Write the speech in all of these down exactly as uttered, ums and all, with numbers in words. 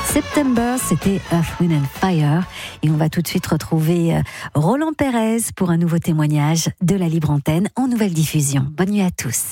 September, c'était Earth, Wind and Fire. Et on va tout de suite retrouver Roland Pérez pour un nouveau témoignage de la Libre Antenne en nouvelle diffusion. Bonne nuit à tous.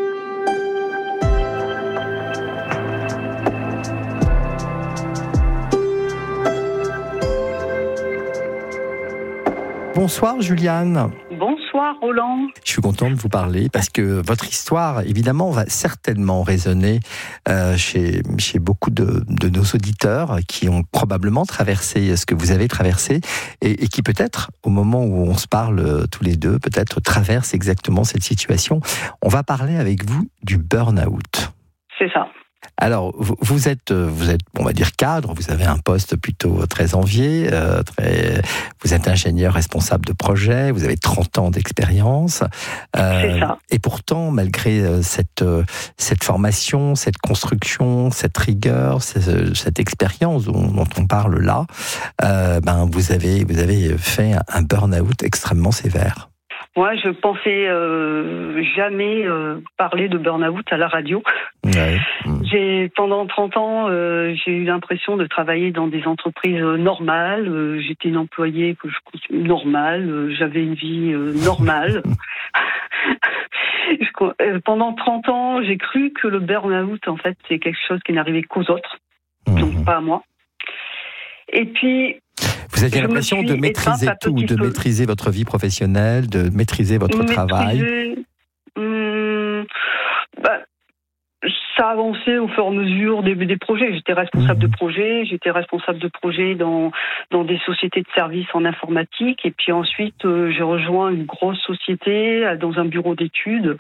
Bonsoir Juliane. Bonsoir Roland. Je suis content de vous parler parce que votre histoire, évidemment, va certainement résonner euh, chez, chez beaucoup de, de nos auditeurs qui ont probablement traversé ce que vous avez traversé et, et qui peut-être, au moment où on se parle tous les deux, peut-être traversent exactement cette situation. On va parler avec vous du burn-out. C'est ça. Alors, vous êtes, vous êtes, on va dire cadre, vous avez un poste plutôt très envié, euh, très, vous êtes ingénieur responsable de projet, vous avez trente ans d'expérience. Euh, C'est ça. Et pourtant, malgré cette, cette formation, cette construction, cette rigueur, cette, cette expérience dont, dont on parle là, euh, ben, vous avez, vous avez fait un burn-out extrêmement sévère. Moi, je pensais euh, jamais euh, parler de burn-out à la radio. Ouais. J'ai pendant trente ans, euh, j'ai eu l'impression de travailler dans des entreprises normales. Euh, j'étais une employée que je normale. Euh, j'avais une vie euh, normale. je, euh, pendant trente ans, j'ai cru que le burn-out, en fait, c'est quelque chose qui n'arrivait qu'aux autres, mmh. donc pas à moi. Et puis. Vous aviez l'impression de maîtriser tout, de peu. maîtriser votre vie professionnelle, de maîtriser votre maîtriser, travail. Hum, bah, ça avançait au fur et à mesure des, des projets. J'étais responsable mmh. de projet, j'étais responsable de projet dans, dans des sociétés de services en informatique. Et puis ensuite, euh, j'ai rejoint une grosse société dans un bureau d'études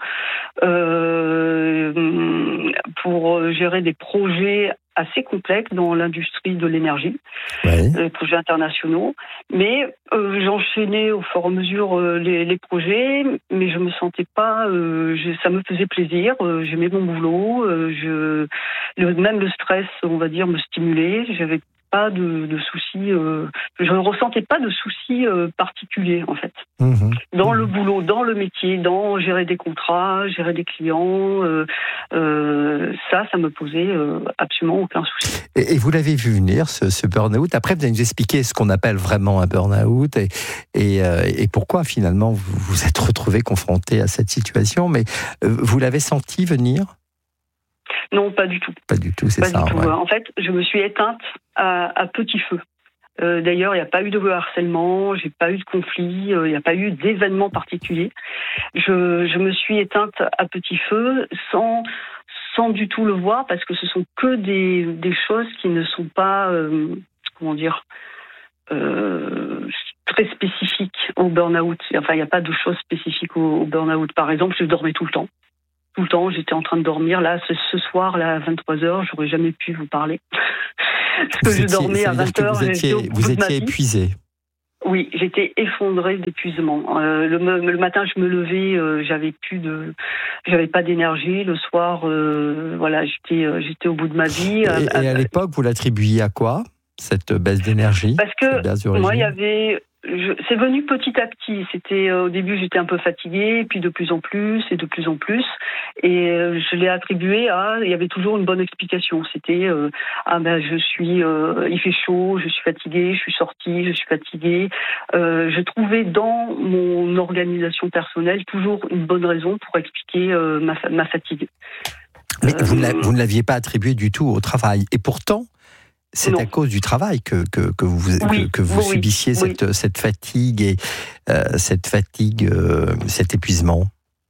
euh, pour gérer des projets assez complexes dans l'industrie de l'énergie, ouais. des projets internationaux. Mais euh, j'enchaînais au fur et à mesure euh, les, les projets, mais je me sentais pas. Euh, je, ça me faisait plaisir. Euh, j'aimais mon boulot. Euh, je, le, même le stress, on va dire, me stimulait. J'avais pas de, de soucis. Euh, je ne ressentais pas de soucis euh, particuliers en fait. Mmh. Dans mmh. le boulot, dans le métier, dans gérer des contrats, gérer des clients. Euh, euh, ça, ça me posait euh, absolument aucun souci. Et, et vous l'avez vu venir ce, ce burn-out. Après, vous allez nous expliquer ce qu'on appelle vraiment un burn-out et, et, euh, et pourquoi finalement vous vous êtes retrouvé confronté à cette situation. Mais euh, vous l'avez senti venir ? Non, pas du tout. Pas du tout, c'est pas ça. Du tout. Ouais. En fait, je me suis éteinte à, à petit feu. Euh, d'ailleurs, il n'y a pas eu de harcèlement, j'ai pas eu de conflit, il euh, n'y a pas eu d'événement particulier. Je, je me suis éteinte à petit feu sans, sans du tout le voir parce que ce sont que des, des choses qui ne sont pas, euh, comment dire, euh, très spécifiques au burn-out. Enfin, il n'y a pas de choses spécifiques au, au burn-out. Par exemple, je dormais tout le temps. Tout le temps, j'étais en train de dormir. Là, ce, ce soir, là, à vingt-trois heures, j'aurais jamais pu vous parler. Parce que vous je étiez, dormais à vingt heures. Vous étiez, vous étiez épuisé. Oui, j'étais effondrée d'épuisement. Euh, le, le matin, je me levais, euh, j'avais plus de, j'avais pas d'énergie. Le soir, euh, voilà, j'étais, euh, j'étais au bout de ma vie. Et à, et à l'époque, vous l'attribuiez à quoi, cette baisse d'énergie ? Parce que moi, il y avait. Je, c'est venu petit à petit. C'était euh, au début, j'étais un peu fatiguée, puis de plus en plus et de plus en plus. Et euh, je l'ai attribué à. Il y avait toujours une bonne explication. C'était euh, ah ben je suis, euh, il fait chaud, je suis fatiguée, je suis sortie, je suis fatiguée. Euh, je trouvais dans mon organisation personnelle toujours une bonne raison pour expliquer euh, ma, ma fatigue. Mais euh, vous, ne vous ne l'aviez pas attribué du tout au travail. Et pourtant. C'est non. à cause du travail que, que, que vous, oui, que, que vous oui, subissiez oui. Cette, cette fatigue et euh, cette fatigue, euh, cet épuisement.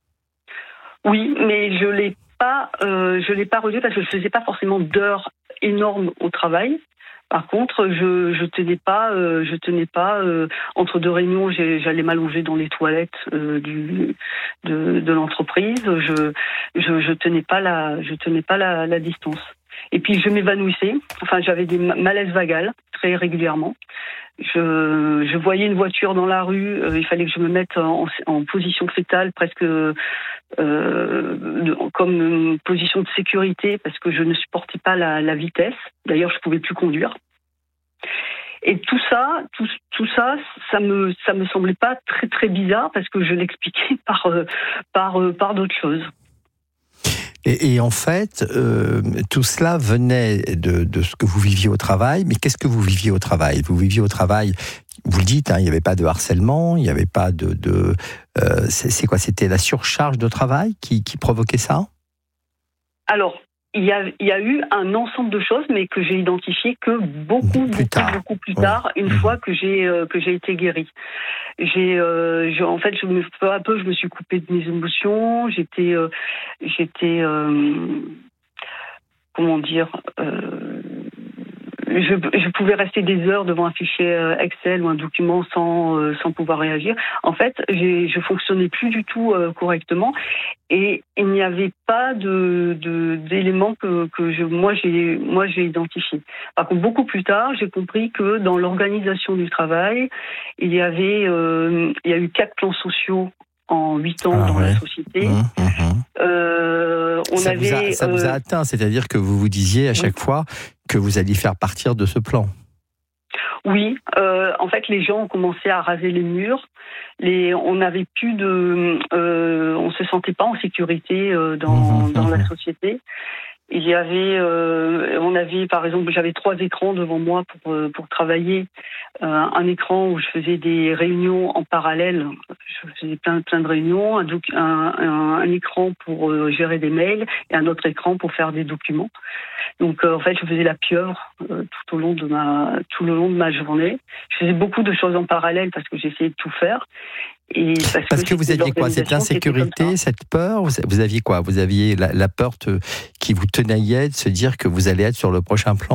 Oui, mais je l'ai pas, euh, je l'ai pas relevé parce que je faisais pas forcément d'heures énormes au travail. Par contre, je je tenais pas, euh, je tenais pas euh, entre deux réunions, j'allais m'allonger dans les toilettes euh, du de, de l'entreprise. Je je je tenais pas la, je tenais pas la, la distance. Et puis je m'évanouissais, enfin j'avais des malaises vagales très régulièrement. Je, je voyais une voiture dans la rue, euh, il fallait que je me mette en, en position fétale, presque euh, de, comme une position de sécurité, parce que je ne supportais pas la, la vitesse. D'ailleurs, je ne pouvais plus conduire. Et tout ça, tout, tout ça, ça me, ça me semblait pas très très bizarre, parce que je l'expliquais par, euh, par, euh, par d'autres choses. Et, et en fait, euh, tout cela venait de, de ce que vous viviez au travail. Mais qu'est-ce que vous viviez au travail ? Vous viviez au travail, vous le dites, hein, il n'y avait pas de harcèlement, il n'y avait pas de... de euh, c'est, c'est quoi ? C'était la surcharge de travail qui, qui provoquait ça ? Alors, il y, a, il y a eu un ensemble de choses, mais que j'ai identifié que beaucoup, plus beaucoup, tard. beaucoup plus tard, ouais. une mmh. fois que j'ai euh, que j'ai été guérie. J'ai, euh, je, en fait, je me, peu à peu, je me suis coupée de mes émotions. J'étais, euh, j'étais, euh, comment dire. Euh, Je, je pouvais rester des heures devant un fichier Excel ou un document sans euh, sans pouvoir réagir. En fait, j'ai, je fonctionnais plus du tout euh, correctement et il n'y avait pas de, de d'éléments que que je moi j'ai moi j'ai identifié. Par contre, beaucoup plus tard, j'ai compris que dans l'organisation du travail, il y avait euh, il y a eu quatre plans sociaux en huit ans ah, dans ouais. la société. Mmh, mmh. Euh, on ça avait, vous a, ça euh... vous a atteint, c'est-à-dire que vous vous disiez à chaque oui. fois que vous alliez faire partir de ce plan. Oui, euh, en fait, les gens ont commencé à raser les murs. Les, on n'avait plus de, euh, on se sentait pas en sécurité euh, dans, mmh, dans mmh. la société. Il y avait, euh, on avait, par exemple, j'avais trois écrans devant moi pour pour travailler. Euh, un écran où je faisais des réunions en parallèle, je faisais plein plein de réunions. Un, doc, un, un, un écran pour euh, gérer des mails et un autre écran pour faire des documents. Donc, euh, en fait, je faisais la pieuvre euh, tout au long de ma tout le long de ma journée. Je faisais beaucoup de choses en parallèle parce que j'essayais de tout faire. Et parce, parce que, que vous aviez quoi ? Cette insécurité, cette peur ? Vous aviez quoi ? Vous aviez la, la peur te, qui vous tenaillait de se dire que vous allez être sur le prochain plan ?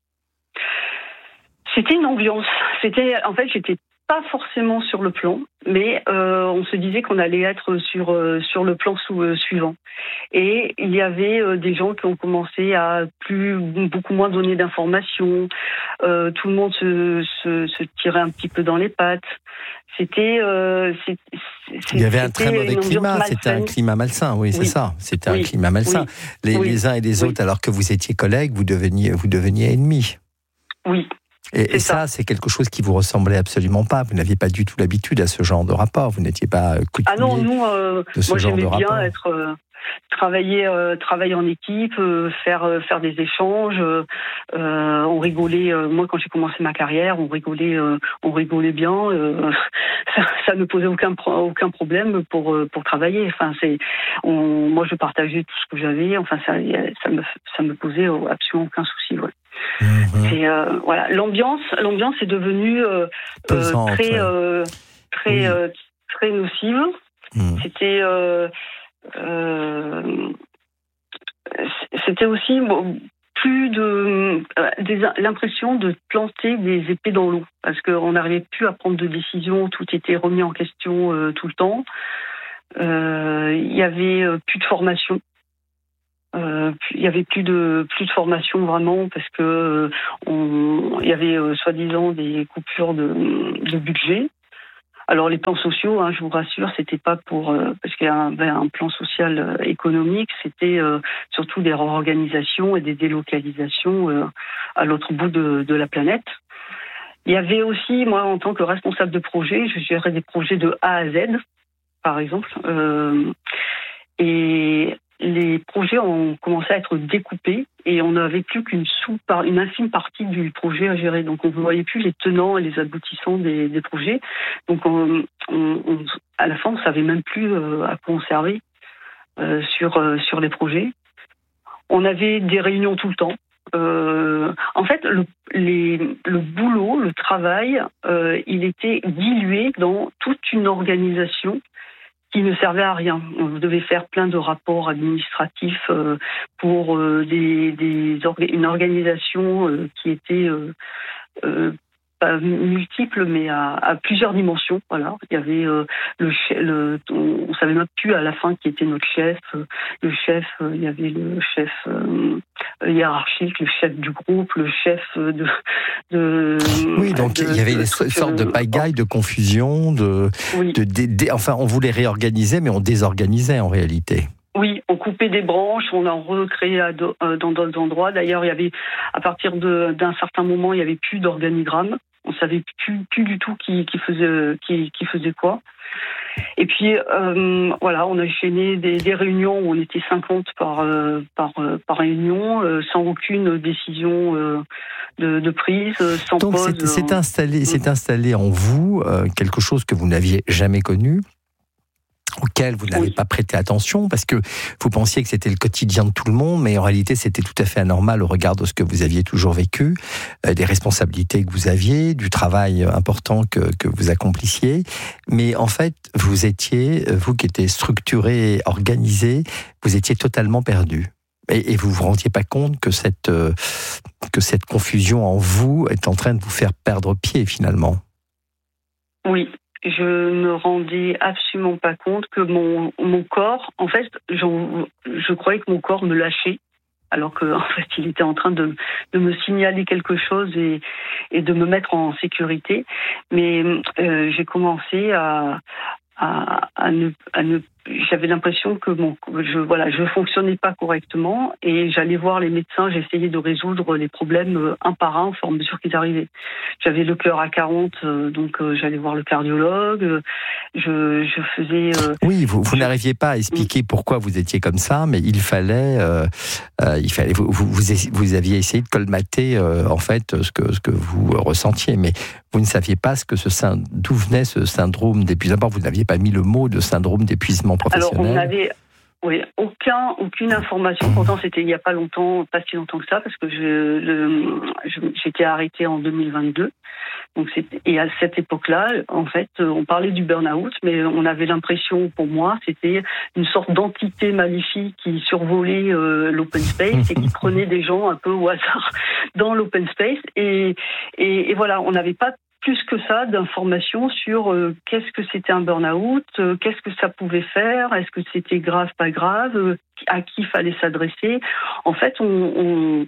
C'était une ambiance. C'était, en fait, j'étais pas forcément sur le plan, mais euh, on se disait qu'on allait être sur euh, sur le plan sous, euh, suivant. Et il y avait euh, des gens qui ont commencé à plus beaucoup moins donner d'informations. Euh, tout le monde se, se se tirait un petit peu dans les pattes. C'était, euh, c'est, c'est, il y avait un très mauvais climat, c'était un climat malsain, oui, oui. c'est ça, c'était oui. un climat malsain. Oui. Les, oui. les uns et les autres, oui. alors que vous étiez collègues, vous deveniez, vous deveniez ennemis. Oui. Et, et ça, ça, c'est quelque chose qui vous ressemblait absolument pas. Vous n'aviez pas du tout l'habitude à ce genre de rapport. Vous n'étiez pas coutumier ah non, nous, euh, de ce moi, genre de rapport. J'aimais bien être. Euh... Travailler, euh, travailler en équipe, euh, faire, euh, faire des échanges. Euh, on rigolait. Euh, moi, quand j'ai commencé ma carrière, on rigolait, euh, on rigolait bien. Euh, ça, ça ne posait aucun aucun problème pour pour travailler. Enfin, c'est, on, moi, je partageais tout ce que j'avais. Enfin, ça, ça me, ça me posait absolument aucun souci. Ouais. Mmh. C'est, euh, voilà, l'ambiance, l'ambiance est devenue euh, Pesante, euh, très, ouais. euh, très, oui. euh, très nocive. Mmh. C'était euh, Euh, c'était aussi bon, plus de euh, des, l'impression de planter des épées dans l'eau parce qu'on n'arrivait plus à prendre de décision, tout était remis en question euh, tout le temps. Euh, il y avait euh, plus de formation. Euh, il y avait plus de plus de formation vraiment parce que euh, on, il y avait euh, soi-disant des coupures de, de budget. Alors les plans sociaux, hein, je vous rassure, c'était pas pour euh, parce qu'il y avait un plan social euh, économique, c'était euh, surtout des réorganisations et des délocalisations euh, à l'autre bout de, de la planète. Il y avait aussi, moi, en tant que responsable de projet, je gérais des projets de A à Z, par exemple, euh, et les projets ont commencé à être découpés et on n'avait plus qu'une sous une infime partie du projet à gérer. Donc on ne voyait plus les tenants et les aboutissants des, des projets. Donc on, on, on, à la fin, on ne savait même plus euh, à quoi on servait euh, sur, euh, sur les projets. On avait des réunions tout le temps. Euh, en fait, le, les, le boulot, le travail, euh, il était dilué dans toute une organisation qui ne servait à rien. On devait faire plein de rapports administratifs euh, pour euh, des, des orga- une organisation euh, qui était euh, euh, pas multiple, mais à, à plusieurs dimensions. Voilà, il y avait euh, le, le, on, on savait même plus à la fin qui était notre chef. Le chef, euh, il y avait le chef euh, hiérarchique, le chef du groupe, le chef de. de oui, donc de, il y avait une sorte de pagaille, de confusion, de, oui. de, de, de, enfin, on voulait réorganiser, mais on désorganisait en réalité. Oui, on coupait des branches, on en recréait à do, euh, dans d'autres endroits. D'ailleurs, il y avait, à partir de, d'un certain moment, il n'y avait plus d'organigramme. On savait plus, plus du tout qui, qui faisait, qui, qui faisait quoi. Et puis, euh, voilà, on a enchaîné des, des réunions où on était cinquante par, euh, par, euh, par réunion, euh, sans aucune décision euh, de, de prise, sans Donc pause. c'est, c'est, euh, installé, c'est installé en vous euh, quelque chose que vous n'aviez jamais connu, auquel vous n'avez oui. pas prêté attention, parce que vous pensiez que c'était le quotidien de tout le monde, mais en réalité c'était tout à fait anormal au regard de ce que vous aviez toujours vécu, euh, des responsabilités que vous aviez, du travail important que, que vous accomplissiez. Mais en fait, vous étiez, vous qui étiez structuré, organisé, vous étiez totalement perdu. Et, et vous vous rendiez pas compte que cette, euh, que cette confusion en vous est en train de vous faire perdre pied finalement. Oui. Je me rendais absolument pas compte que mon, mon corps, en fait, je, je croyais que mon corps me lâchait, alors qu'en fait, il était en train de, de me signaler quelque chose et, et de me mettre en sécurité. Mais euh, j'ai commencé à, à, à, ne, à ne j'avais l'impression que mon, je voilà, je fonctionnais pas correctement et j'allais voir les médecins, j'essayais de résoudre les problèmes un par un au fur et à mesure qu'ils arrivaient. J'avais le cœur à quarante, donc euh, j'allais voir le cardiologue. Je, je faisais. Euh, oui, vous, vous je... n'arriviez pas à expliquer pourquoi vous étiez comme ça, mais il fallait, euh, euh, il fallait, vous, vous, vous aviez essayé de colmater euh, en fait ce que ce que vous ressentiez, mais vous ne saviez pas ce que ce d'où venait ce syndrome d'épuisement. D'abord, vous n'aviez pas mis le mot de syndrome d'épuisement professionnel. Alors, on n'avait oui, aucun, aucune information. Pourtant, c'était il n'y a pas longtemps, pas si longtemps que ça, parce que je, le, je, j'étais arrêtée en deux mille vingt-deux. Donc, c'était, et à cette époque-là, en fait, on parlait du burn-out, mais on avait l'impression, pour moi, c'était une sorte d'entité maléfique qui survolait euh, l'open space et qui prenait des gens un peu au hasard dans l'open space. Et, et, et voilà, on n'avait pas plus que ça d'informations sur euh, qu'est-ce que c'était un burn-out, euh, qu'est-ce que ça pouvait faire, est-ce que c'était grave, pas grave, euh, à qui fallait s'adresser. En fait, on on,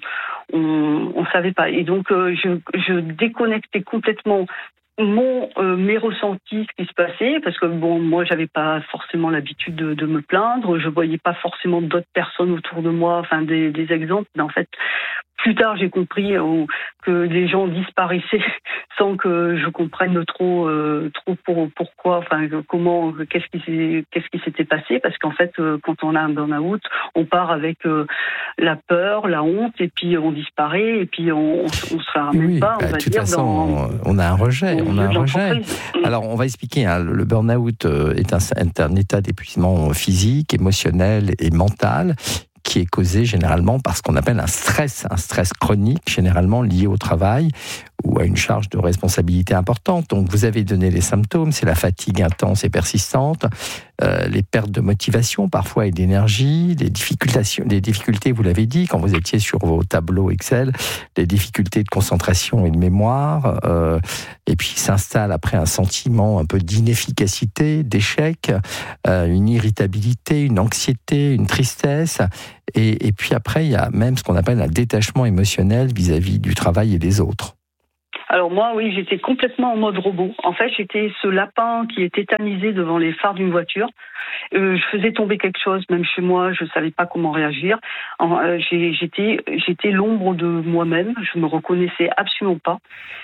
on, on savait pas. Et donc, euh, je, je déconnectais complètement mon euh, mes ressentis, ce qui se passait, parce que bon, moi, j'avais pas forcément l'habitude de, de me plaindre, je voyais pas forcément d'autres personnes autour de moi, enfin des, des exemples. Mais en fait, plus tard, j'ai compris euh, que les gens disparaissaient sans que je comprenne trop, euh, trop pour, pourquoi, enfin comment, qu'est-ce qui s'est, qu'est-ce qui s'était passé, parce qu'en fait, euh, quand on a un burn-out, on part avec euh, la peur, la honte, et puis on disparaît, et puis on, on, on se ramène oui, pas. bah, On va de toute dire, façon, dans, on a un rejet, on a un rejet. Alors, on va expliquer. Hein, le burn-out est un, est un état d'épuisement physique, émotionnel et mental, qui est causé généralement par ce qu'on appelle un stress, un stress chronique, généralement lié au travail ou à une charge de responsabilité importante. Donc, vous avez donné les symptômes, c'est la fatigue intense et persistante, euh, les pertes de motivation parfois et d'énergie, les difficultés, les difficultés, vous l'avez dit, quand vous étiez sur vos tableaux Excel, les difficultés de concentration et de mémoire, euh, et puis s'installe après un sentiment un peu d'inefficacité, d'échec, euh, une irritabilité, une anxiété, une tristesse, et, et puis après, il y a même ce qu'on appelle un détachement émotionnel vis-à-vis du travail et des autres. Alors moi, oui, j'étais complètement en mode robot. En fait, j'étais ce lapin qui est tétanisé devant les phares d'une voiture. Euh, je faisais tomber quelque chose, même chez moi, je savais pas comment réagir. Euh, j'ai, j'étais, j'étais l'ombre de moi-même. Je me reconnaissais absolument pas.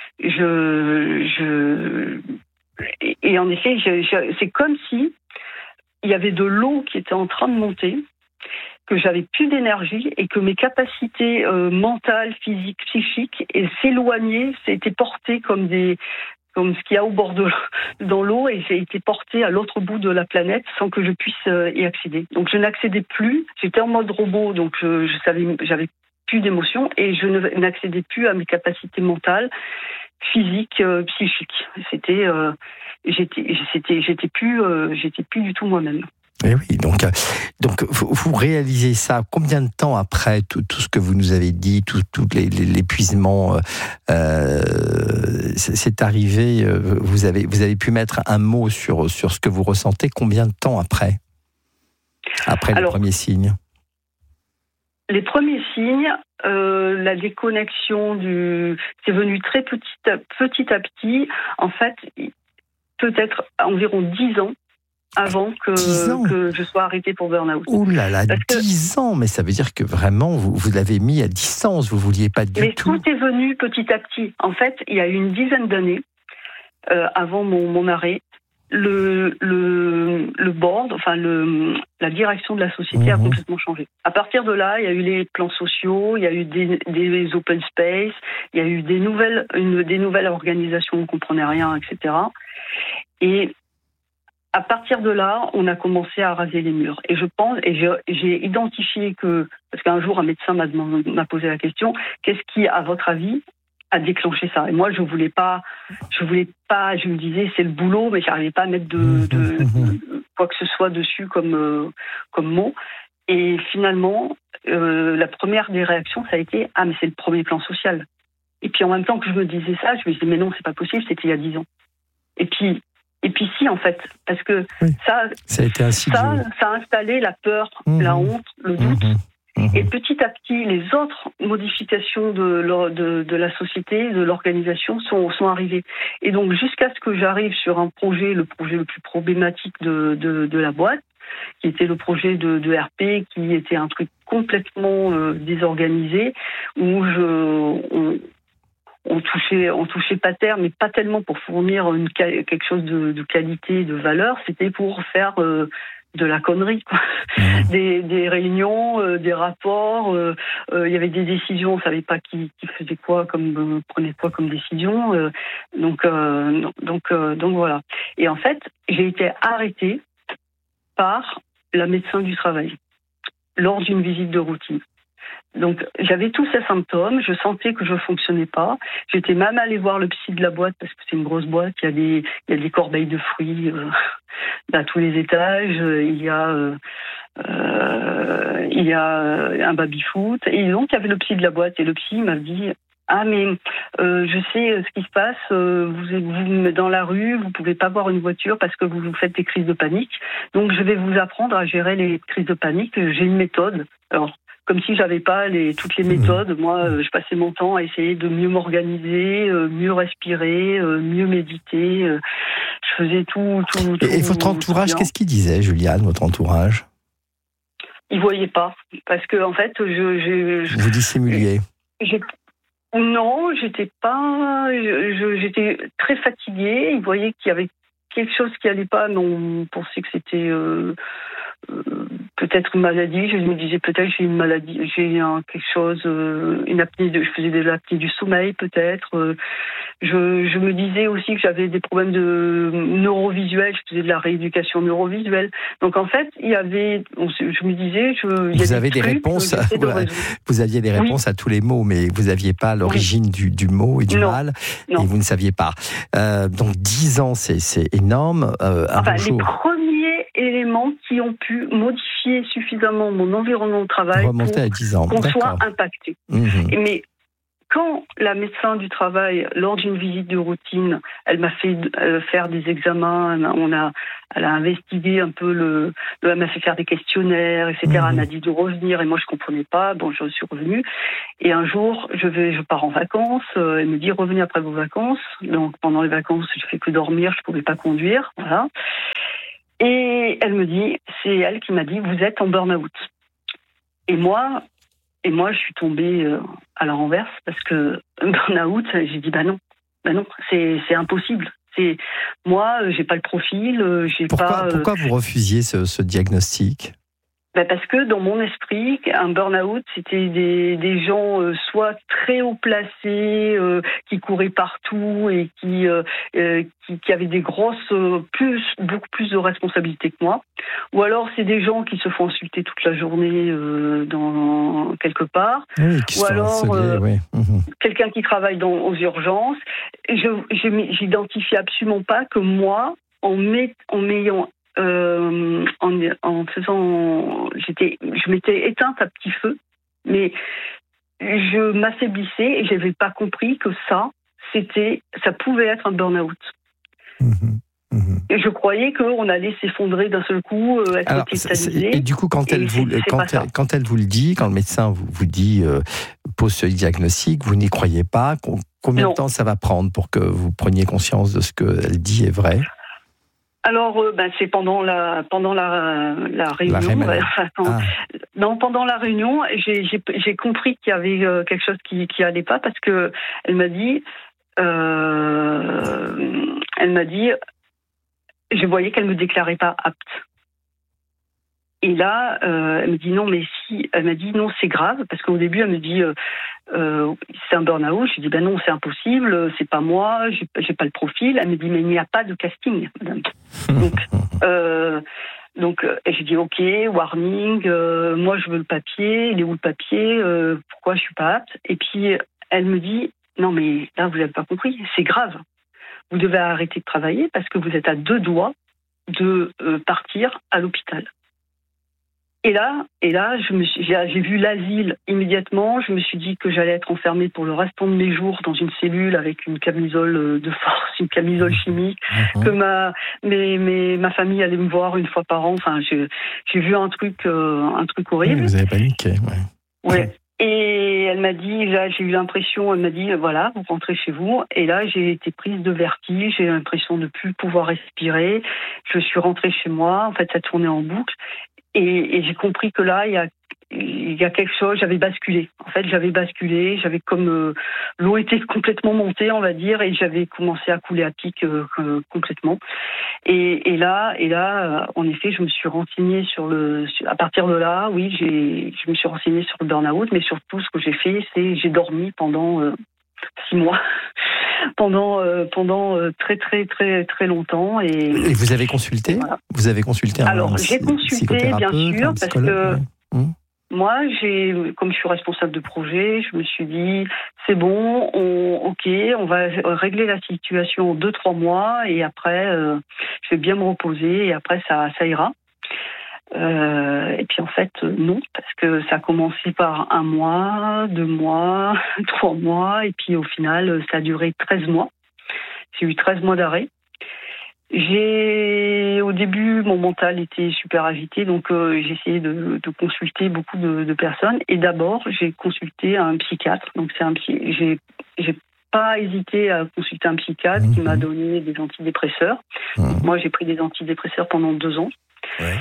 Je, je, et, et en effet, je, je, c'est comme si il y avait de l'eau qui était en train de monter, que j'avais plus d'énergie et que mes capacités euh, mentales, physiques, psychiques s'éloignaient, c'était porté comme des comme ce qu'il y a au bord de dans l'eau et j'ai été porté à l'autre bout de la planète sans que je puisse euh, y accéder. Donc je n'accédais plus, j'étais en mode robot, donc je, je savais, j'avais plus d'émotions et je ne, n'accédais plus à mes capacités mentales, physiques, euh, psychiques. C'était, euh, j'étais, c'était, j'étais plus, euh, j'étais plus du tout moi-même. Et oui, donc, donc vous, vous réalisez ça combien de temps après tout, tout ce que vous nous avez dit, tout, tout les, les, l'épuisement euh, c'est arrivé, vous avez, vous avez pu mettre un mot sur, sur ce que vous ressentez, combien de temps après Après Alors, les premiers signes Les premiers signes, euh, la déconnexion, du, c'est venu très petit à, petit à petit, en fait, peut-être environ dix ans, avant que, que je sois arrêtée pour burn-out. Oh là là, dix ans, mais ça veut dire que vraiment, vous, vous l'avez mis à distance, vous ne vouliez pas du mais tout. Mais tout est venu petit à petit. En fait, il y a eu une dizaine d'années, euh, avant mon, mon arrêt, le, le, le board, enfin le, la direction de la société mmh. a complètement changé. À partir de là, il y a eu les plans sociaux, il y a eu des, des open space, il y a eu des nouvelles, une, des nouvelles organisations, on ne comprenait rien, et cetera. Et à partir de là, on a commencé à raser les murs. Et je pense, et j'ai, j'ai identifié que, parce qu'un jour un médecin m'a, demandé, m'a posé la question, qu'est-ce qui, à votre avis, a déclenché ça? Et moi, je voulais pas, je voulais pas, je me disais c'est le boulot, mais j'arrivais pas à mettre de, de, de quoi que ce soit dessus comme euh, comme mot. Et finalement, euh, la première des réactions, ça a été ah mais c'est le premier plan social. Et puis en même temps que je me disais ça, je me disais mais non, c'est pas possible, c'était il y a dix ans. Et puis et puis si en fait, parce que oui, ça, ça a été ainsi ça, ça a installé la peur, mmh. la honte, le doute. Mmh. Et petit à petit, les autres modifications de, de, de la société, de l'organisation sont, sont arrivées. Et donc, jusqu'à ce que j'arrive sur un projet, le projet le plus problématique de, de, de la boîte, qui était le projet de, de R P, qui était un truc complètement euh, désorganisé, où je, on, on touchait, on touchait pas terre, mais pas tellement pour fournir une, quelque chose de, de qualité, de valeur, c'était pour faire... Euh, de la connerie, quoi. Mmh. Des, des réunions, euh, des rapports, il euh, euh, y avait des décisions, on ne savait pas qui, qui faisait quoi, comme euh, prenait quoi comme décision. Euh, donc, euh, donc, euh, donc voilà. Et en fait, j'ai été arrêtée par la médecin du travail lors d'une visite de routine. Donc, j'avais tous ces symptômes, je sentais que je fonctionnais pas. J'étais même allée voir le psy de la boîte, parce que c'est une grosse boîte, il y a des, il y a des corbeilles de fruits euh, à tous les étages, il y a, euh, euh, il y a un baby-foot. Et donc, il y avait le psy de la boîte, et le psy m'a dit... Ah mais euh, je sais ce qui se passe, euh, vous êtes vous, dans la rue, vous pouvez pas voir une voiture parce que vous vous faites des crises de panique. Donc je vais vous apprendre à gérer les crises de panique. J'ai une méthode. Alors comme si j'avais pas les, toutes les méthodes, moi euh, je passais mon temps à essayer de mieux m'organiser, euh, mieux respirer, euh, mieux méditer. Euh, je faisais tout, tout, tout. Et, et votre entourage, qu'est-ce qu'il disait, Juliane, votre entourage? Il voyait pas parce que en fait je, je, je vous dissimuliez. J'ai, Non, j'étais pas. Je, je, j'étais très fatiguée. Ils voyaient qu'il y avait quelque chose qui allait pas, mais on pensait que c'était euh, euh, peut-être une maladie. Je me disais peut-être j'ai une maladie, j'ai un, quelque chose, euh, une apnée. De, je faisais de l'apnée du sommeil peut-être. Euh, je, je me disais aussi que j'avais des problèmes de neurovisuel. Je faisais de la rééducation neurovisuelle. Donc en fait, il y avait. On, je me disais, je. Vous il y avez des, des réponses. À, voilà, vous aviez des réponses oui. à tous les mots, mais vous n'aviez pas l'origine oui. du, du mot et du non. mal, non. et vous ne saviez pas. Euh, donc dix ans, c'est, c'est énorme. Euh, un enfin, jour... les premiers éléments qui ont pu modifier suffisamment mon environnement de travail remonter pour à dix ans. qu'on D'accord. soit impacté. Mmh. Mais quand la médecin du travail, lors d'une visite de routine, elle m'a fait euh, faire des examens, on a, elle a investigué un peu le, elle m'a fait faire des questionnaires, et cetera. Mmh. Elle m'a dit de revenir et moi je comprenais pas. Bon, je suis revenue. Et un jour, je vais, je pars en vacances. Euh, elle me dit revenez après vos vacances. Donc pendant les vacances, je fais que dormir, je pouvais pas conduire, voilà. Et elle me dit, c'est elle qui m'a dit vous êtes en burn-out. Et moi. Et moi, je suis tombée euh, à la renverse parce que burn-out, j'ai dit bah non, bah non, c'est c'est impossible. C'est moi, euh, j'ai pas le profil, euh, j'ai pourquoi, pas. Euh... Pourquoi vous refusiez ce, ce diagnostic? Bah parce que dans mon esprit, un burn-out, c'était des, des gens euh, soit très haut placés, euh, qui couraient partout et qui, euh, euh, qui, qui avaient des grosses, euh, plus, beaucoup plus de responsabilités que moi. Ou alors c'est des gens qui se font insulter toute la journée euh, dans quelque part. Oui, qui Ou sont alors harcelés, euh, oui. Mmh. quelqu'un qui travaille dans, aux urgences. Je, je, j'identifie absolument pas que moi, en, met, en m'ayant Euh, en, en faisant, j'étais, je m'étais éteinte à petit feu, mais je m'affaiblissais et j'avais pas compris que ça, c'était, ça pouvait être un burn-out. Mmh. Mmh. Et je croyais qu'on allait s'effondrer d'un seul coup, euh, être tétanisé. Et du coup, quand elle, vous, c'est, c'est quand, elle, quand elle vous le dit, quand le médecin vous, vous dit euh, pose ce diagnostic, vous n'y croyez pas. Combien non. de temps ça va prendre pour que vous preniez conscience de ce qu'elle dit est vrai? Alors, euh, ben, c'est pendant la pendant la, la réunion. La enfin, quand, ah. Non, pendant la réunion, j'ai, j'ai, j'ai compris qu'il y avait euh, quelque chose qui qui allait pas parce que elle m'a dit, euh, elle m'a dit, je voyais qu'elle me déclarait pas apte. Et là, euh, elle me dit non, mais si, elle m'a dit non, c'est grave, parce qu'au début, elle me dit euh, euh, c'est un burn-out. Je dis ben non, c'est impossible, c'est pas moi, j'ai, j'ai pas le profil. Elle me dit mais il n'y a pas de casting, madame. Donc, euh, donc, et j'ai dit ok, warning, euh, moi je veux le papier, il est où le papier, euh, pourquoi je suis pas apte? Et puis elle me dit non mais là vous n'avez pas compris, c'est grave. Vous devez arrêter de travailler parce que vous êtes à deux doigts de euh, partir à l'hôpital. Et là, et là, je me suis, j'ai, j'ai vu l'asile immédiatement. Je me suis dit que j'allais être enfermée pour le restant de mes jours dans une cellule avec une camisole de force, une camisole chimique, mmh. que ma, mes, mes, ma famille allait me voir une fois par an. Enfin, j'ai, j'ai vu un truc, euh, un truc horrible. Oui, vous avez paniqué, ouais. Ouais. Et elle m'a dit, là, j'ai eu l'impression, elle m'a dit, voilà, vous rentrez chez vous. Et là, j'ai été prise de vertige. J'ai eu l'impression de plus pouvoir respirer. Je suis rentrée chez moi. En fait, ça tournait en boucle. Et, et j'ai compris que là, il y a, il y a quelque chose, j'avais basculé. En fait, j'avais basculé, j'avais comme euh, l'eau était complètement montée, on va dire, et j'avais commencé à couler à pic euh, euh, complètement. Et, et là, et là, euh, en effet, je me suis renseignée sur le. Sur, à partir de là, oui, j'ai, je me suis renseignée sur le burn-out, mais surtout, ce que j'ai fait, c'est j'ai dormi pendant euh, six mois. pendant euh, pendant euh, très très très très longtemps et, et vous avez consulté voilà. Vous avez consulté un alors j'ai consulté bien sûr parce que ouais. mmh. moi j'ai comme je suis responsable de projet, je me suis dit c'est bon, on ok on va régler la situation en deux trois mois et après euh, je vais bien me reposer et après ça ça ira. Euh, et puis en fait non, parce que ça a commencé par un mois, deux mois, trois mois, et puis au final ça a duré treize mois. J'ai eu treize mois d'arrêt. J'ai au début mon mental était super agité, donc euh, j'ai essayé de, de consulter beaucoup de, de personnes. Et d'abord j'ai consulté un psychiatre. Donc c'est un psy. J'ai j'ai pas hésité à consulter un psychiatre mmh. qui m'a donné des antidépresseurs. Mmh. Moi j'ai pris des antidépresseurs pendant deux ans. Ouais.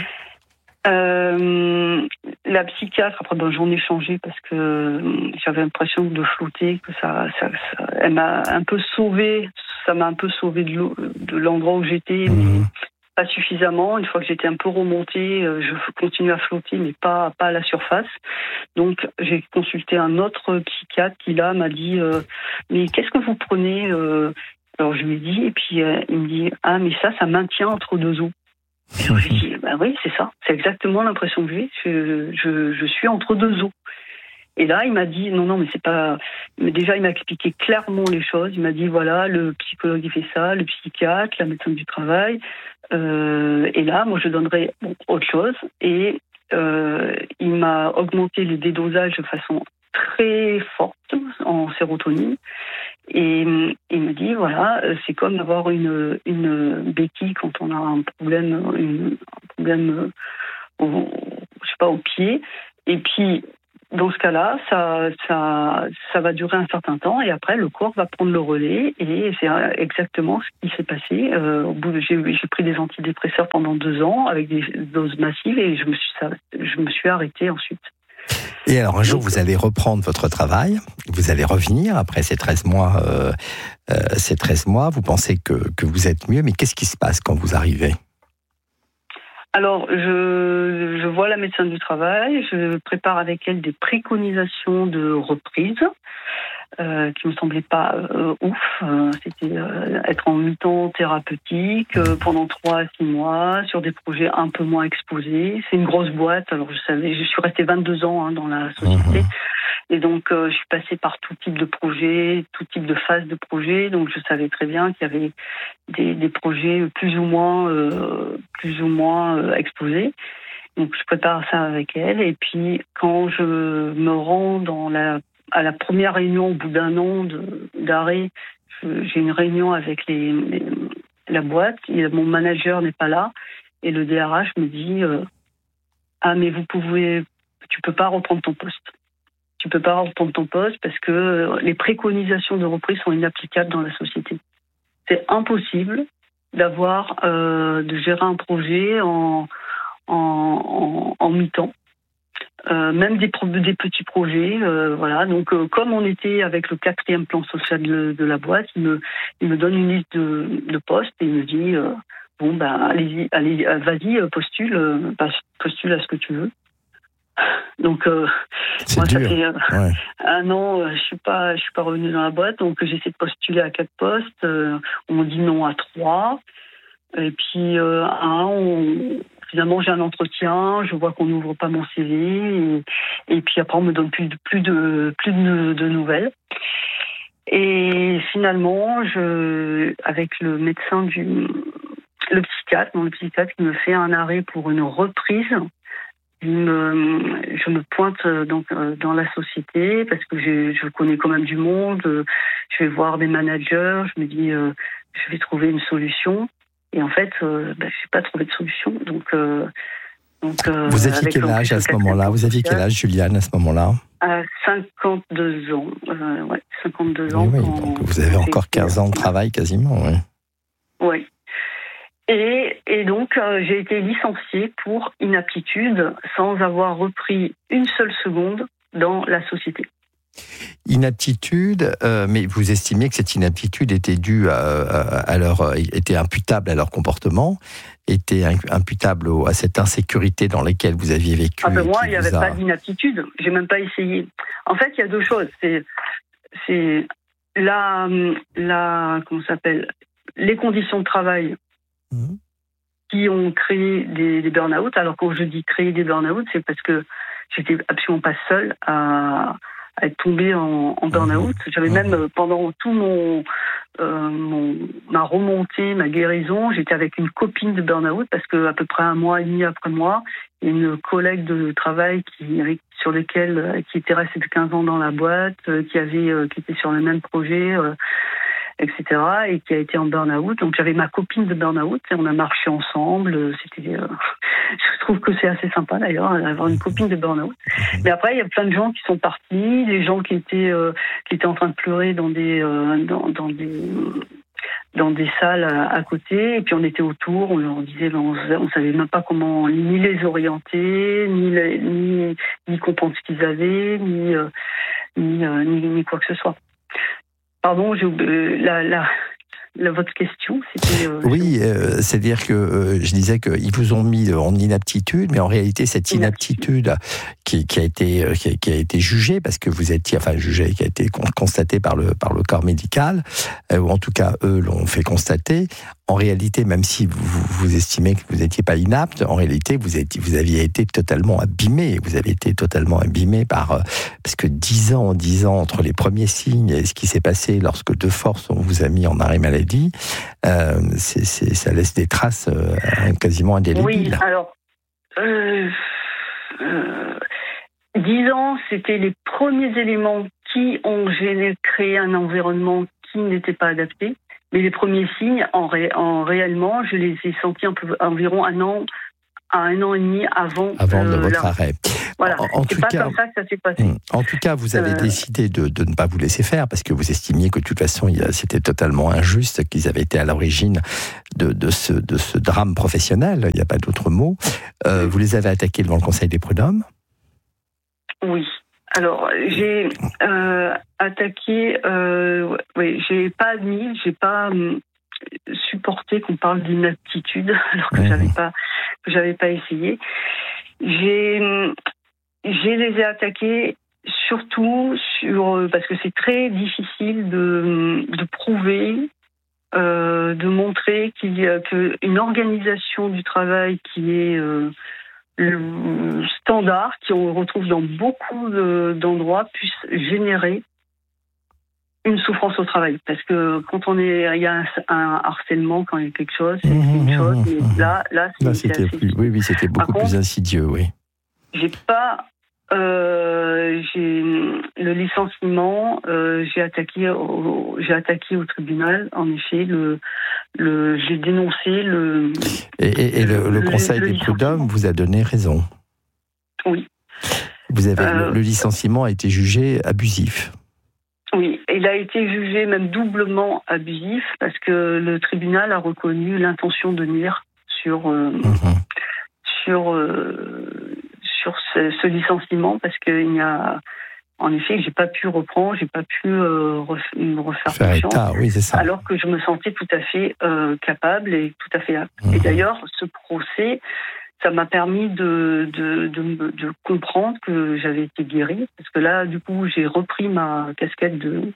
Euh, la psychiatre, après ben, j'en ai changé parce que j'avais l'impression de flotter, que ça, ça, ça elle m'a un peu sauvée, ça m'a un peu sauvée de, de l'endroit où j'étais, mmh. mais pas suffisamment. Une fois que j'étais un peu remontée, je continue à flotter, mais pas, pas à la surface. Donc j'ai consulté un autre psychiatre qui là m'a dit euh, mais qu'est-ce que vous prenez euh... Alors je lui ai dit, et puis euh, il me dit ah mais ça, ça maintient entre deux eaux. Et je lui ai dit, bah oui, c'est ça. C'est exactement l'impression que j'ai. Je, je, je suis entre deux eaux. Et là, il m'a dit, non, non, mais c'est pas... Mais déjà, il m'a expliqué clairement les choses. Il m'a dit, voilà, le psychologue, il fait ça, le psychiatre, la médecine du travail. Euh, et là, moi, je donnerais bon, autre chose. Et euh, il m'a augmenté le dédosage de façon très forte en sérotonine. Et il me dit, voilà, c'est comme avoir une, une béquille quand on a un problème, une, un problème au, je sais pas, au pied. Et puis, dans ce cas-là, ça, ça, ça va durer un certain temps et après, le corps va prendre le relais et c'est exactement ce qui s'est passé. Euh, au bout de, j'ai, j'ai pris des antidépresseurs pendant deux ans avec des doses massives et je me suis, je me suis arrêtée ensuite. Et alors un jour, vous allez reprendre votre travail, vous allez revenir après ces treize mois, euh, euh, ces treize mois, vous pensez que, que vous êtes mieux, mais qu'est-ce qui se passe quand vous arrivez ? Alors, je, je vois la médecin du travail, je prépare avec elle des préconisations de reprise. Euh, qui me semblait pas euh, ouf. Euh, c'était euh, être en mi-temps thérapeutique euh, pendant trois à six mois sur des projets un peu moins exposés. C'est une grosse boîte. Alors je savais, je suis restée vingt-deux ans hein, dans la société mmh. et donc euh, je suis passée par tout type de projets, tout type de phases de projets. Donc je savais très bien qu'il y avait des, des projets plus ou moins, euh, plus ou moins euh, exposés. Donc je prépare ça avec elle et puis quand je me rends dans la à la première réunion, au bout d'un an de, d'arrêt, je, j'ai une réunion avec les, les, la boîte. Et mon manager n'est pas là. Et le D R H me dit euh, ah, mais vous pouvez, tu peux pas reprendre ton poste. Tu peux pas reprendre ton poste parce que les préconisations de reprise sont inapplicables dans la société. C'est impossible d'avoir, euh, de gérer un projet en, en, en, en mi-temps. Euh, même des, pro- des petits projets, euh, voilà. Donc, euh, comme on était avec le quatrième plan social de, de la boîte, il me, il me donne une liste de, de postes et il me dit, euh, bon, ben, allez-y, allez, vas-y, postule, postule à ce que tu veux. Donc, euh, moi, dur. ça fait euh, ouais. un an, euh, je suis pas, je suis pas revenue dans la boîte, donc j'essaie de postuler à quatre postes. Euh, on me dit non à trois, et puis euh, à un, on, finalement, j'ai un entretien, je vois qu'on n'ouvre pas mon C V, et, et puis après, on me donne plus de plus de plus de, de nouvelles. Et finalement, je, avec le médecin du, le psychiatre, non, le psychiatre qui me fait un arrêt pour une reprise. Je me, je me pointe donc dans la société parce que je, je connais quand même du monde. Je vais voir des managers. Je me dis, euh, je vais trouver une solution. Et en fait, euh, bah, je n'ai pas trouvé de solution. Donc, euh, donc euh, vous aviez quel âge à ce moment-là Vous aviez quel âge, Juliane, à ce moment-là? À cinquante-deux ans. Euh, ouais, cinquante-deux ans. Oui, oui, donc vous avez encore quinze ans de travail quasiment. Oui. Oui. Et, et donc, euh, j'ai été licenciée pour inaptitude sans avoir repris une seule seconde dans la société. Inaptitude, euh, mais vous estimez que cette inaptitude était due à, à, à leur, était imputable à leur comportement, était imputable à cette insécurité dans laquelle vous aviez vécu. Ah ben moi, il n'y avait a... pas d'inaptitude. J'ai même pas essayé. En fait, il y a deux choses. C'est, c'est la, la, comment ça s'appelle, les conditions de travail. Mmh. Qui ont créé des, des burn-out. Alors quand je dis créer des burn-out, c'est parce que j'étais absolument pas seule à, à être tombée en, en burn-out. Mmh. J'avais mmh. même, pendant tout mon, euh, mon ma remontée, ma guérison, j'étais avec une copine de burn-out parce que à peu près un mois et demi après moi, une collègue de travail qui sur lequel qui était restée de quinze ans dans la boîte, qui avait qui était sur le même projet. Euh, et cetera, et qui a été en burn-out. Donc j'avais ma copine de burn-out et on a marché ensemble. C'était, euh, je trouve que c'est assez sympa d'ailleurs d'avoir une copine de burn-out. Mais après il y a plein de gens qui sont partis, des gens qui étaient euh, qui étaient en train de pleurer dans des euh, dans, dans des dans des salles à, à côté, et puis on était autour, on leur disait, ben, on, on savait même pas comment ni les orienter, ni les, ni, ni comprendre ce qu'ils avaient, ni euh, ni, euh, ni ni quoi que ce soit. Pardon, j'ai oublié la, la, la, votre question, c'était... Euh, oui, euh, c'est-à-dire que euh, je disais qu'ils vous ont mis en inaptitude, mais en réalité, cette inaptitude, inaptitude qui, qui, a été, qui, a, qui a été jugée, parce que vous étiez, enfin jugée, qui a été constatée par le, par le corps médical, euh, ou en tout cas, eux l'ont fait constater. En réalité, même si vous, vous estimez que vous n'étiez pas inapte, en réalité, vous, étiez, vous aviez été totalement abîmé. Vous avez été totalement abîmé par... Euh, parce que dix ans, dix ans entre les premiers signes et ce qui s'est passé lorsque de force on vous a mis en arrêt maladie, euh, c'est, c'est, ça laisse des traces euh, quasiment indélébiles. Oui, alors... Euh, euh, dix ans, c'était les premiers éléments qui ont gêné, créé un environnement qui n'était pas adapté. Mais les premiers signes, en, ré, en réellement, je les ai sentis un peu, environ un an, à un an et demi avant, avant euh, de votre la... arrêt. Voilà, en, en c'est tout pas cas, comme ça que ça s'est passé. En tout cas, vous avez euh... décidé de, de ne pas vous laisser faire parce que vous estimiez que de toute façon, c'était totalement injuste, qu'ils avaient été à l'origine de, de, ce, de ce drame professionnel. Il n'y a pas d'autre mot. Euh, vous les avez attaqués devant le Conseil des prud'hommes ? Oui. Alors, j'ai euh, attaqué, euh, oui, j'ai pas admis, j'ai pas euh, supporté qu'on parle d'inaptitude, alors que mmh. j'avais pas, que j'avais pas essayé. J'ai, j'ai les ai attaqués surtout sur, parce que c'est très difficile de, de prouver, euh, de montrer qu'il y a qu'une organisation du travail qui est euh, le standard, qu'on retrouve dans beaucoup de, d'endroits, puisse générer une souffrance au travail. Parce que quand on est, il y a un, un harcèlement, quand il y a quelque chose, c'est mmh, une chose, mais mmh. là, là, c'est, là c'était c'est assez plus, oui, oui, c'était beaucoup Par plus contre, insidieux, oui. J'ai pas, euh, j'ai le licenciement, euh, j'ai attaqué, au, j'ai attaqué au tribunal. En effet, le, le, j'ai dénoncé le. Et, et, et le, le, le Conseil le des prud'hommes vous a donné raison. Oui. Vous avez euh, le, le licenciement a été jugé abusif. Oui, il a été jugé même doublement abusif parce que le tribunal a reconnu l'intention de nuire sur euh, mmh. sur euh, sur ce, ce licenciement parce qu'il n'y a en effet, j'ai pas pu reprendre, j'ai pas pu euh, ref- me refaire Faire confiance, état, oui, c'est ça. alors que je me sentais tout à fait euh, capable et tout à fait apte. Mmh. Et d'ailleurs, ce procès, ça m'a permis de, de, de, de comprendre que j'avais été guérie, parce que là, du coup, j'ai repris ma casquette de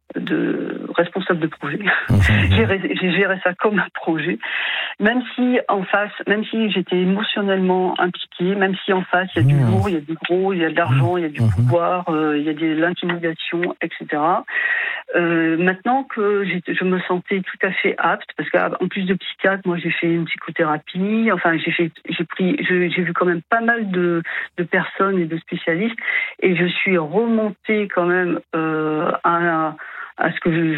de responsable de projet. Mmh. j'ai, j'ai géré ça comme un projet. Même si en face, même si j'étais émotionnellement impliquée, même si en face il y a du Mmh. lourd, il y a du gros, il y a de l'argent, il y a du Mmh. pouvoir, euh, il y a de l'intimidation, et cetera. Euh, maintenant que j'ai, je me sentais tout à fait apte, parce qu'en plus de psychiatre, moi j'ai fait une psychothérapie, enfin j'ai fait, j'ai pris, je, j'ai vu quand même pas mal de, de personnes et de spécialistes, et je suis remontée quand même euh, à à ce que je,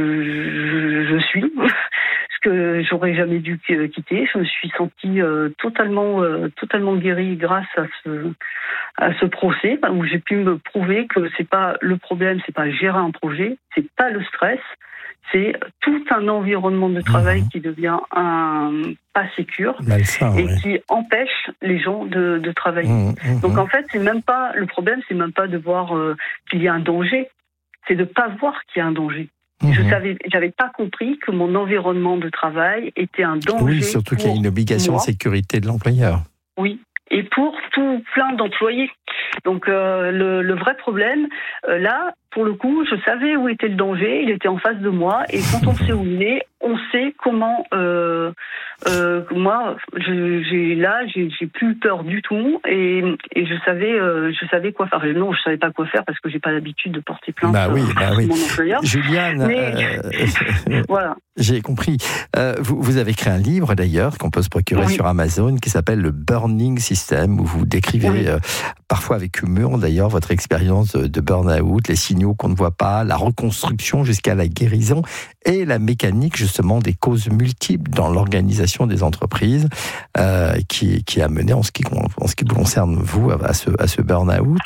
je, je suis, ce que j'aurais jamais dû quitter. Je me suis sentie euh, totalement, euh, totalement guérie grâce à ce, à ce procès où j'ai pu me prouver que c'est pas le problème, c'est pas gérer un projet, c'est pas le stress, c'est tout un environnement de travail mmh. qui devient un pas sécure Malsain, et oui. qui empêche les gens de, de travailler. Mmh, mmh. Donc en fait, c'est même pas le problème, c'est même pas de voir euh, qu'il y a un danger. C'est de pas voir qu'il y a un danger. Mmh. Je savais, j'avais pas compris que mon environnement de travail était un danger. Oui, surtout qu'il y a une obligation moi. de sécurité de l'employeur. Oui, et pour tout plein d'employés. Donc euh, le, le vrai problème, euh, là, pour le coup, je savais où était le danger, il était en face de moi, et quand on sait où il est, on sait comment. Euh, euh, moi, je, j'ai là, j'ai, j'ai plus peur du tout, et, et je savais, euh, je savais quoi faire. Non, je savais pas quoi faire parce que j'ai pas l'habitude de porter plainte bah oui, bah euh, oui. mon employeur. Juliane, Mais, euh, voilà. J'ai compris. Euh, vous, vous avez créé un livre d'ailleurs qu'on peut se procurer oui. sur Amazon qui s'appelle le Burning System, où vous décrivez oui. euh, parfois avec humour d'ailleurs votre expérience de, de burn-out, les signaux qu'on ne voit pas, la reconstruction jusqu'à la guérison et la mécanique justement des causes multiples dans l'organisation des entreprises euh, qui, qui a mené en ce qui, en ce qui vous concerne vous à ce, à ce burn-out.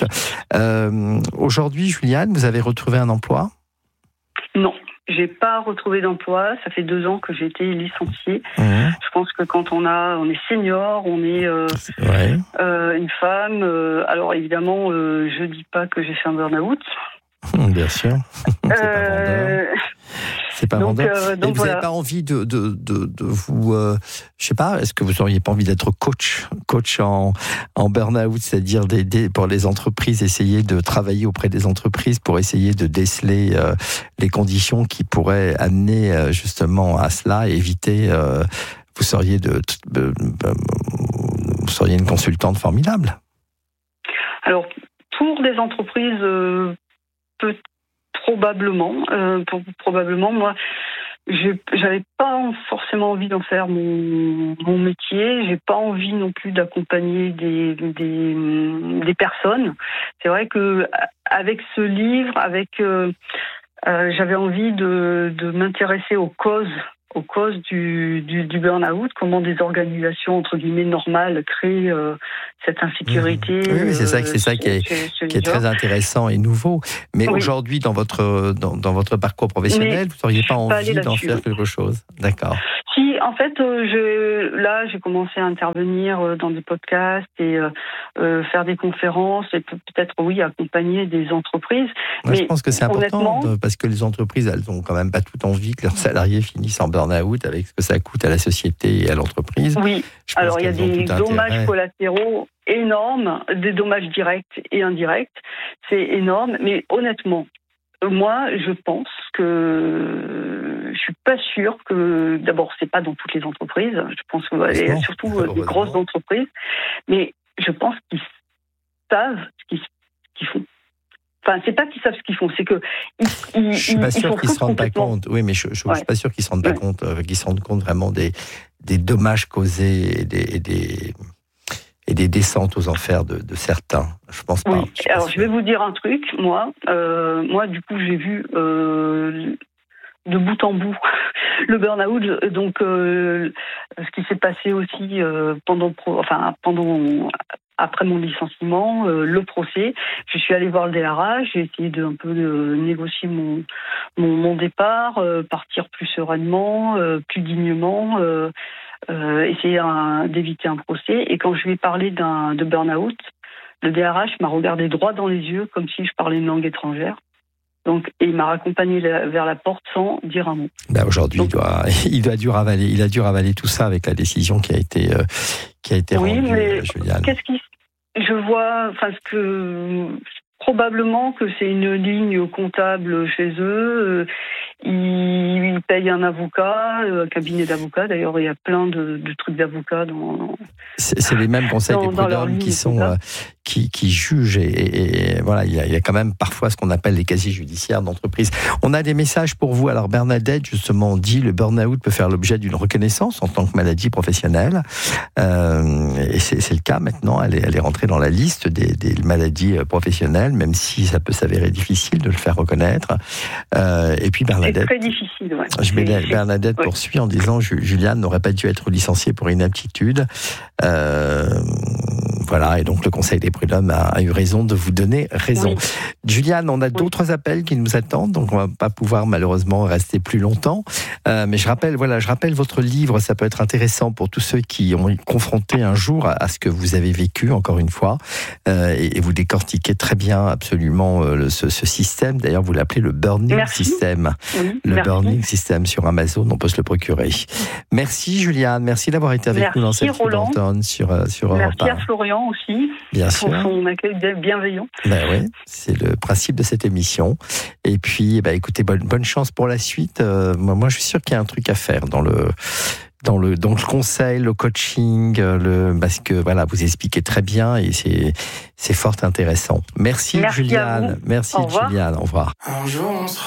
Euh, aujourd'hui, Juliane, vous avez retrouvé un emploi ? Non. J'ai pas retrouvé d'emploi. Ça fait deux ans que j'ai été licenciée. Mmh. Je pense que quand on a, on est senior, on est euh, ouais. euh, une femme. Euh, alors évidemment, euh, je dis pas que j'ai fait un burn-out. Bien sûr. C'est pas vendeur. C'est pas donc, vendeur. Euh, donc Et vous n'avez voilà. pas envie de, de, de, de vous, euh, je sais pas, est-ce que vous n'auriez pas envie d'être coach, coach en, en burn-out, c'est-à-dire des, des, pour les entreprises, essayer de travailler auprès des entreprises pour essayer de déceler euh, les conditions qui pourraient amener euh, justement à cela et éviter. Euh, vous seriez de, de, de, vous seriez une consultante formidable. Alors pour des entreprises, euh, peut Probablement, euh, pour, probablement, moi, j'ai, j'avais pas forcément envie d'en faire mon, mon métier. J'ai pas envie non plus d'accompagner des, des, des personnes. C'est vrai que avec ce livre, avec, euh, euh, j'avais envie de, de m'intéresser aux causes. aux causes du, du, du burn-out, comment des organisations entre guillemets normales créent euh, cette insécurité. Oui, oui, c'est ça, c'est ça qui est, chez, qui est très intéressant et nouveau. Mais oui. aujourd'hui, dans votre dans, dans votre parcours professionnel, Mais vous n'auriez pas envie d'en faire quelque chose. D'accord. Si, en fait, euh, je, là, j'ai commencé à intervenir dans des podcasts et euh, faire des conférences et peut-être, oui, accompagner des entreprises. Moi, Mais je pense que c'est important parce que les entreprises, elles ont quand même pas tout envie que leurs salariés finissent en burn-out avec ce que ça coûte à la société et à l'entreprise. Oui, alors il y a des dommages intérêt. collatéraux énormes, des dommages directs et indirects. C'est énorme, mais honnêtement, moi, je pense que je suis pas sûre que, d'abord, c'est pas dans toutes les entreprises. Je pense que ouais, surtout des grosses entreprises, mais je pense qu'ils savent ce qu'ils, ce qu'ils font. Enfin, c'est pas qu'ils savent ce qu'ils font, c'est que ils, ils, je suis pas sûr qu'ils se rendent pas compte. Oui, mais je, je, ouais. je suis pas sûr qu'ils se rendent pas ouais. compte, euh, qu'ils se rendent compte vraiment des des dommages causés et des et des, et des descentes aux enfers de, de certains. Je pense pas. Oui. Je Alors, sûr. je vais vous dire un truc. Moi, euh, moi, du coup, j'ai vu euh, de bout en bout le burn-out. Donc, euh, ce qui s'est passé aussi euh, pendant, enfin, pendant. Après mon licenciement, euh, le procès, je suis allée voir le D R H, j'ai essayé de un peu de négocier mon mon, mon départ, euh, partir plus sereinement, euh, plus dignement, euh, euh, essayer un, d'éviter un procès. Et quand je lui ai parlé d'un de burn-out, Le D R H m'a regardé droit dans les yeux, comme si je parlais une langue étrangère. Donc, et il m'a raccompagné vers la porte sans dire un mot. Ben aujourd'hui, Donc, il doit, il, a dû ravaler, il a dû ravaler tout ça avec la décision qui a été, euh, qui a été oui, rendue, mais Juliane. Qu'est-ce qui, je vois, enfin, ce que, probablement que c'est une ligne comptable chez eux. Ils payent un avocat, un cabinet d'avocats. D'ailleurs, il y a plein de, de trucs d'avocats dans. C'est, c'est les mêmes conseils dans, des prud'hommes qui sont euh, qui, qui jugent et, et, et voilà, il y, a, il y a quand même parfois ce qu'on appelle les casiers judiciaires d'entreprise. On a des messages pour vous. Alors Bernadette justement dit le burn-out peut faire l'objet d'une reconnaissance en tant que maladie professionnelle. Euh, et c'est, c'est le cas maintenant. Elle est, elle est rentrée dans la liste des, des maladies professionnelles, même si ça peut s'avérer difficile de le faire reconnaître. Euh, et puis Bernadette. C'est très difficile, ouais. Je mets c'est, Bernadette c'est, poursuit ouais. en disant Juliane n'aurait pas dû être licenciée pour inaptitude. Euh, voilà, et donc le Conseil des prud'hommes a, a eu raison de vous donner raison. Oui. Juliane, on a oui. d'autres appels qui nous attendent, donc on va pas pouvoir malheureusement rester plus longtemps. Euh, mais je rappelle, voilà, je rappelle votre livre, ça peut être intéressant pour tous ceux qui ont confronté un jour à, à ce que vous avez vécu, encore une fois, euh, et, et vous décortiquez très bien absolument euh, le, ce, ce système. D'ailleurs, vous l'appelez le burning Merci. system. Oui, le merci. burning system sur Amazon, on peut se le procurer. Merci Juliane, merci d'avoir été avec merci, nous dans cette Roland. Roland sur sur Europe un. Merci à Florian aussi. Bien pour sûr. son accueil bienveillant. Ben oui, c'est le principe de cette émission. Et puis, ben écoutez, bonne bonne chance pour la suite. Euh, moi, moi, je suis sûr qu'il y a un truc à faire dans le dans le dans le conseil, le coaching, le parce que voilà, vous expliquez très bien et c'est c'est fort intéressant. Merci, merci Juliane. Merci Juliane. Au revoir. Au revoir. Un jour on sera